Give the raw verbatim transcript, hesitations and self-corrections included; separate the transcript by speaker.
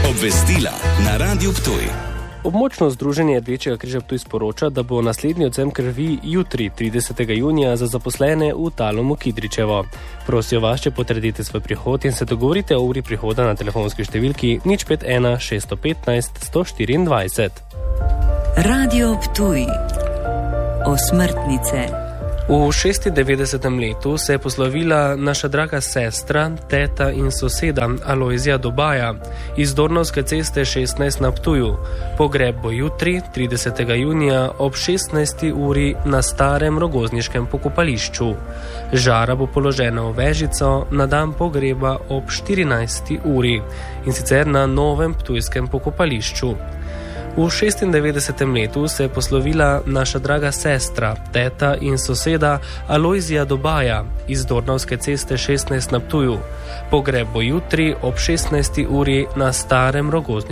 Speaker 1: Obvestila na Radiu Ptuj.
Speaker 2: Območno združenje Rdečega križa Ptuj sporoča, da bo naslednji odvzem krvi jutri, tridesetega junija, za zaposlene v Talomu Kidričevo. Prosijo vas, če potrdite svoj prihod in se dogovorite o uri prihoda na telefonski številki nič pet ena šest petnajst sto štiriindvajset.
Speaker 3: Radio Ptuj. Osmrtnice.
Speaker 2: V šestindevetdesetem letu se je poslovila naša draga sestra, teta in soseda Alojzija Dobaja iz Dornavske ceste šestnajst na Ptuju. Pogreb bo jutri, tridesetega junija, ob šestnajsti uri na starem rogozniškem pokopališču. Žara bo položena v vežico na dan pogreba ob štirinajsti uri in sicer na novem ptujskem pokopališču. V šestindevetdesetem letu se je poslovila naša draga sestra, teta in soseda Alojzija Dobaja iz Dornavske ceste šestnajst na Ptuju. Pogreb bo jutri ob šestnajsti uri na starem rogozniškem